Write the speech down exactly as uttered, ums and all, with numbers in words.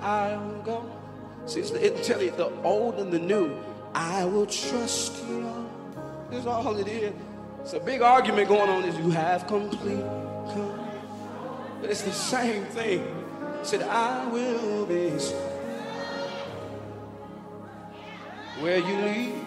I'll go. See, it'll tell you the old and the new. I will trust you. That's all it is. It's a big argument going on. Is you have complete come. But it's the same thing. It said, I will be where you lead.